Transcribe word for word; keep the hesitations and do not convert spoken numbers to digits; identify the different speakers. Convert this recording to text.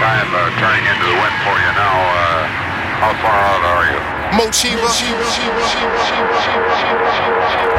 Speaker 1: time uh, turning into the wind for you now. Uh, how far out are you?
Speaker 2: Mochiva.